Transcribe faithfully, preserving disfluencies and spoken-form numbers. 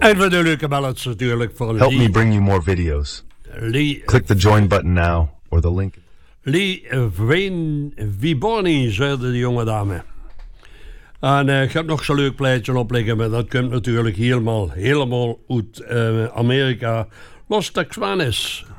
En van de leuke ballads natuurlijk voor Help Lee. me bring you more videos. Lee, Click the join button now or the link. Lee Wayne Viboni, zeide de jonge dame. En uh, ik heb nog zo'n leuk plaatje opleggen, maar dat komt natuurlijk helemaal, helemaal uit uh, Amerika. Los Texanes.